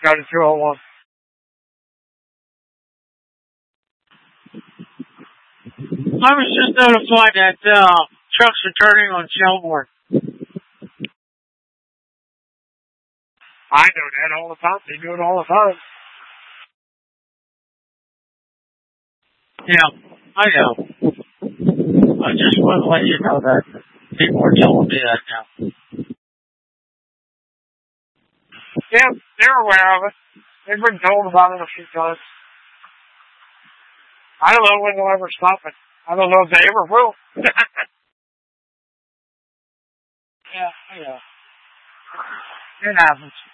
Got a 201. I was just notified that trucks are turning on Shelbourne. I know that all the time. They do it all the time. Yeah, I know. I just want to let you know that people are telling me that now. Yeah, they're aware of it. They've been told about it a few times. I don't know when they'll ever stop it. I don't know if they ever will. Yeah, I know. It happens.